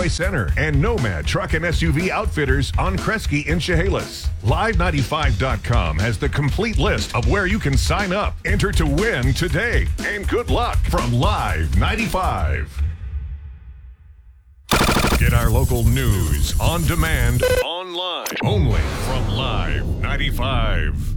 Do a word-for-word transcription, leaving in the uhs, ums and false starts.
Speedway Center, and Nomad Truck and S U V Outfitters on Kresge in Chehalis. Live ninety-five dot com has the complete list of where you can sign up. Enter to win today, and good luck from Live ninety-five. Get our local news on demand online only from Live ninety-five.